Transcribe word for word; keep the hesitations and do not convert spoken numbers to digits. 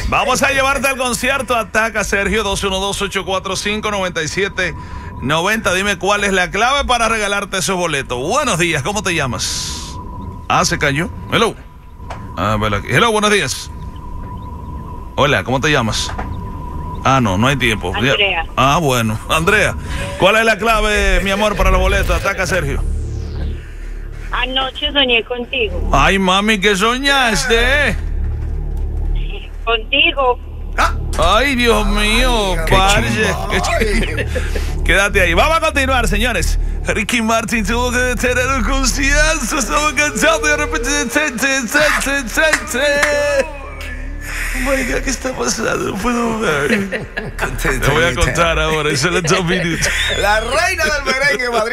Vamos a llevarte al concierto. Ataca Sergio dos uno dos, ocho cuatro cinco, nueve siete nueve cero. Dime cuál es la clave para regalarte esos boletos. Buenos días, ¿cómo te llamas? Ah, se cayó. Hello. Ah, vale aquí. Hello, buenos días. Hola, ¿cómo te llamas? Ah, no, no hay tiempo. Andrea. Ah, bueno. Andrea, ¿cuál es la clave, mi amor, para los boletos? Ataca Sergio. Anoche soñé contigo. Ay, mami, ¿qué soñaste? Contigo. Ay, Dios mío, parce. Quédate ahí. Vamos a continuar, señores. Ricky Martin tuvo que tener un concierto. Estaba cansado y de repente. Oh my God, ¿qué está pasando? No puedo ver. Te voy a contar ahora. Eso es el dos minutos. La reina del merengue, Madrid.